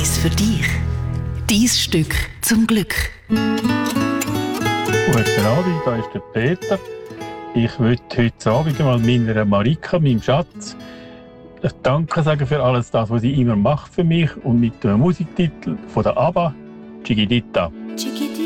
Eins für dich. Dein Stück zum Glück. Guten Abend, da ist der Peter. Ich möchte heute Abend mal meiner Marika, meinem Schatz, Danke sagen für alles das, was sie immer macht für mich und mit dem Musiktitel von der ABBA, Chiquitita. Chiquitita.